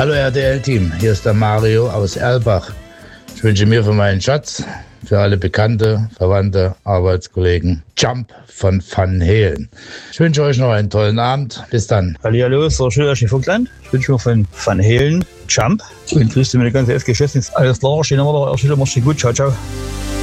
Hallo RTL-Team, hier ist der Mario aus Erlbach. Ich wünsche mir für meinen Schatz, für alle Bekannte, Verwandte, Arbeitskollegen Jump von Van Halen. Ich wünsche euch noch einen tollen Abend. Bis dann. Hallihallo, ist der Schilder Vogtland. Ich wünsche mir von Van Halen Jump. Und grüße mir die ganze FG-Geschäftsdienst. Alles klar, stehen wir da. Schilder, mach's gut. Ciao, ciao.